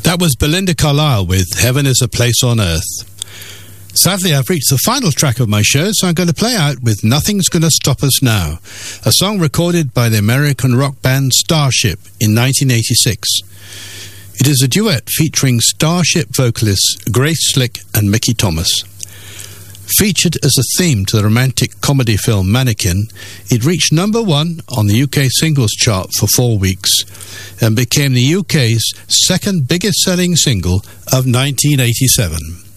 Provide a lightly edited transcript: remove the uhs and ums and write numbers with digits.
That was Belinda Carlisle with Heaven is a Place on Earth. Sadly, I've reached the final track of my show, so I'm going to play out with Nothing's Gonna Stop Us Now, a song recorded by the American rock band Starship in 1986. It is a duet featuring Starship vocalists Grace Slick and Mickey Thomas. Featured as a theme to the romantic comedy film Mannequin, it reached number 1 on the UK singles chart for 4 weeks and became the UK's second biggest selling single of 1987.